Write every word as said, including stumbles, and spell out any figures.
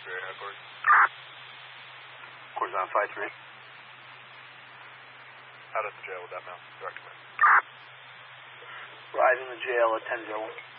Very high course. Course on five three. Out at the jail with that mount. Direct command. Rise in the jail at ten zero one.